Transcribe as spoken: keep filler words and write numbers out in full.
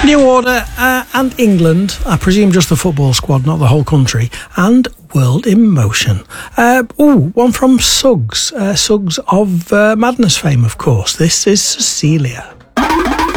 New Order uh, and England, I presume just the football squad, not the whole country, and World in Motion. Uh, ooh, one from Suggs, uh, Suggs of uh, Madness fame, of course. This is Cecilia.